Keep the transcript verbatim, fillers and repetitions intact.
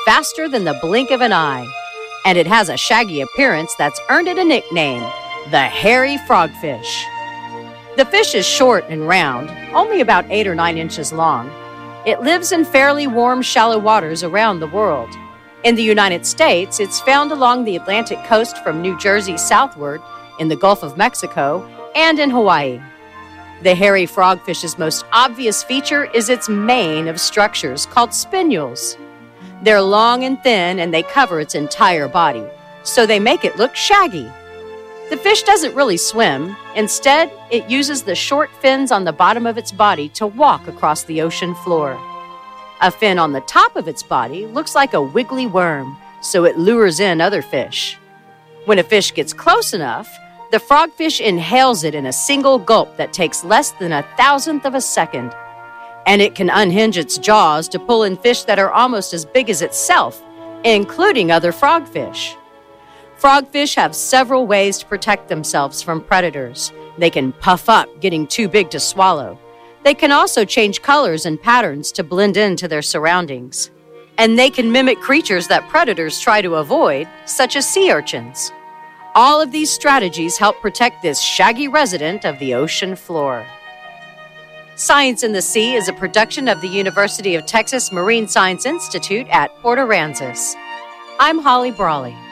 faster than the blink of an eye. And it has a shaggy appearance that's earned it a nickname, the hairy frogfish. The fish is short and round, only about eight or nine inches long. It lives in fairly warm, shallow waters around the world. In the United States, it's found along the Atlantic coast from New Jersey southward, in the Gulf of Mexico, and in Hawaii. The hairy frogfish's most obvious feature is its mane of structures called spinnules. They're long and thin, and they cover its entire body, so they make it look shaggy. The fish doesn't really swim. Instead, it uses the short fins on the bottom of its body to walk across the ocean floor. A fin on the top of its body looks like a wiggly worm, so it lures in other fish. When a fish gets close enough, the frogfish inhales it in a single gulp that takes less than a thousandth of a second. And it can unhinge its jaws to pull in fish that are almost as big as itself, including other frogfish. Frogfish have several ways to protect themselves from predators. They can puff up, getting too big to swallow. They can also change colors and patterns to blend into their surroundings. And they can mimic creatures that predators try to avoid, such as sea urchins. All of these strategies help protect this shaggy resident of the ocean floor. Science in the Sea is a production of the University of Texas Marine Science Institute at Port Aransas. I'm Holly Brawley.